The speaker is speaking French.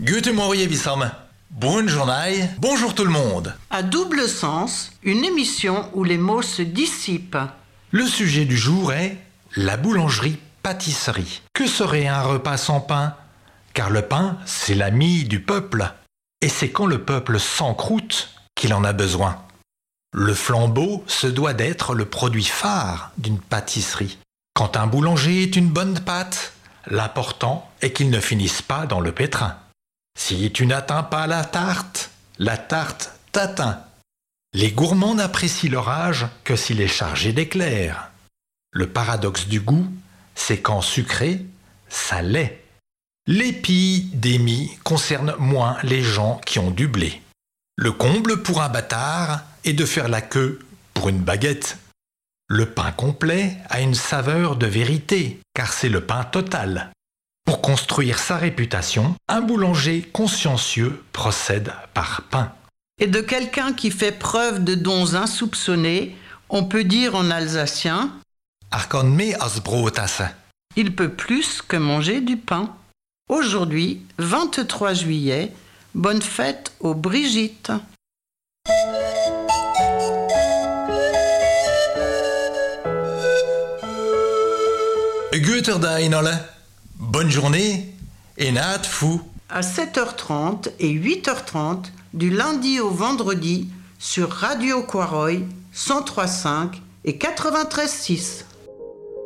Guten Morgen, Wissam. Bonne journée, bonjour tout le monde. À double sens, une émission où les mots se dissipent. Le sujet du jour est la boulangerie-pâtisserie. Que serait un repas sans pain? Car le pain, c'est l'ami du peuple. Et c'est quand le peuple s'encroute qu'il en a besoin. Le flambeau se doit d'être le produit phare d'une pâtisserie. Quand un boulanger est une bonne pâte, l'important est qu'il ne finisse pas dans le pétrin. Si tu n'atteins pas la tarte t'atteint. Les gourmands n'apprécient l'orage que s'il est chargé d'éclairs. Le paradoxe du goût, c'est qu'en sucré, ça l'est. L'épidémie concerne moins les gens qui ont du blé. Le comble pour un bâtard est de faire la queue pour une baguette. Le pain complet a une saveur de vérité, car c'est le pain total. Pour construire sa réputation, un boulanger consciencieux procède par pain. Et de quelqu'un qui fait preuve de dons insoupçonnés, on peut dire en alsacien Er kan meer als brood essen. il peut plus que manger du pain. Aujourd'hui, 23 juillet, bonne fête aux Brigitte. Guten Tag alle. Bonne journée et naat fou. À 7h30 et 8h30, du lundi au vendredi, sur Radio Quaroy, 103.5 et 93.6.